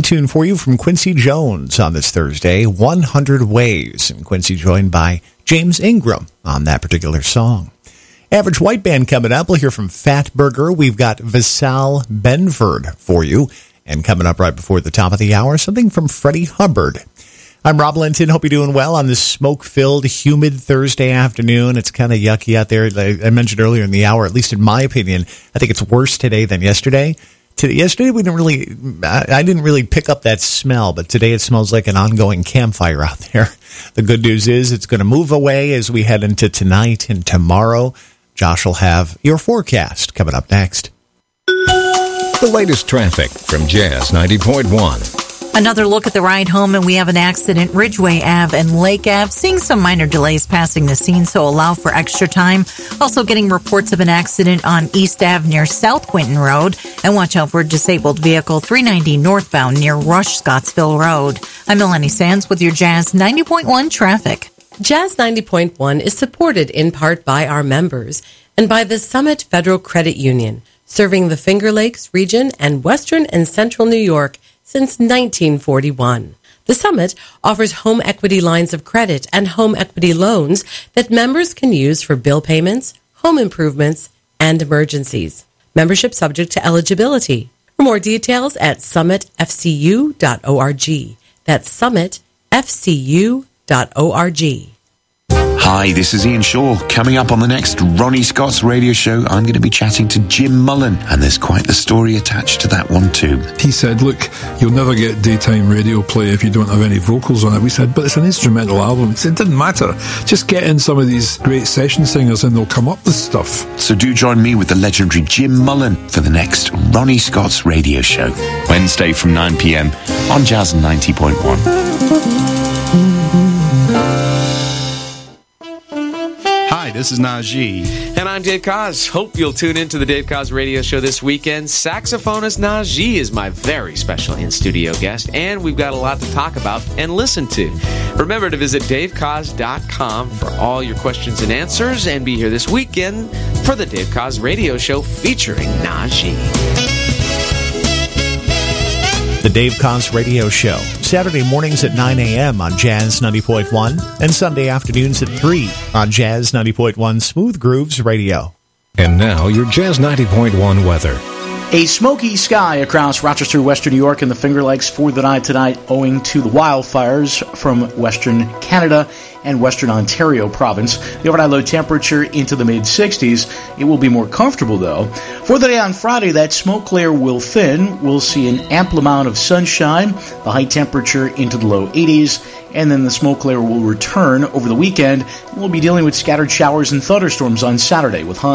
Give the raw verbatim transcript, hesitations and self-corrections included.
tune for you from Quincy Jones on this Thursday, one hundred Ways. And Quincy joined by James Ingram on that particular song. Average White Band coming up. We'll hear from Fat Burger. We've got Vassal Benford for you. And coming up right before the top of the hour, something from Freddie Hubbard. I'm Rob Linton. Hope you're doing well on this smoke-filled, humid Thursday afternoon. It's kind of yucky out there. Like I mentioned earlier in the hour, at least in my opinion, I think it's worse today than yesterday. Today, yesterday we didn't really, I, I didn't really pick up that smell, but today it smells like an ongoing campfire out there. The good news is it's going to move away as we head into tonight and tomorrow. Josh will have your forecast coming up next. The latest traffic from Jazz ninety point one. Another look at the ride home, and we have an accident, Ridgeway Avenue and Lake Avenue, seeing some minor delays passing the scene, so allow for extra time. Also getting reports of an accident on East Avenue near South Quinton Road, and watch out for a disabled vehicle three ninety northbound near Rush Scottsville Road. I'm Melanie Sands with your Jazz ninety point one traffic. Jazz ninety point one is supported in part by our members and by the Summit Federal Credit Union, serving the Finger Lakes region and western and central New York since nineteen forty-one. The Summit offers home equity lines of credit and home equity loans that members can use for bill payments, home improvements, and emergencies. Membership subject to eligibility. For more details at summit f c u dot org. That's summit f c u dot org. Hi, this is Ian Shaw. Coming up on the next Ronnie Scott's radio show, I'm going to be chatting to Jim Mullen, and there's quite the story attached to that one too. He said, look, you'll never get daytime radio play if you don't have any vocals on it. We said, but it's an instrumental album. He said, it didn't matter. Just get in some of these great session singers and they'll come up with stuff. So do join me with the legendary Jim Mullen for the next Ronnie Scott's radio show, Wednesday from nine p.m. on Jazz ninety point one. Hi, this is Najee. And I'm Dave Koz. Hope you'll tune in to the Dave Koz radio show this weekend. Saxophonist Najee is my very special in-studio guest, and we've got a lot to talk about and listen to. Remember to visit dave koz dot com for all your questions and answers, and be here this weekend for the Dave Koz radio show featuring Najee. The Dave Koz Radio Show, Saturday mornings at nine a.m. on Jazz ninety point one and Sunday afternoons at three on Jazz ninety point one Smooth Grooves Radio. And now, your Jazz ninety point one weather. A smoky sky across Rochester, western New York, and the Finger Lakes for the night tonight owing to the wildfires from western Canada and western Ontario province. The overnight low temperature into the mid-sixties. It will be more comfortable, though. For the day on Friday, that smoke layer will thin. We'll see an ample amount of sunshine, the high temperature into the low eighties, and then the smoke layer will return over the weekend. We'll be dealing with scattered showers and thunderstorms on Saturday with highs